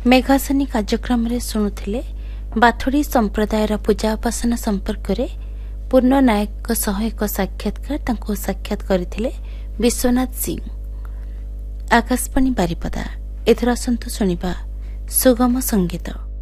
मेघासनी कार्यक्रम शुणुले बाथोड़ी संप्रदायर पूजा उपासना संपर्क में पूर्ण नायक एक साक्षात्कार साक्षात करथिले विश्वनाथ सिंह। आकाशवाणी बारिपदा। एथर आसंतु सुनिबा सुगम संगीत।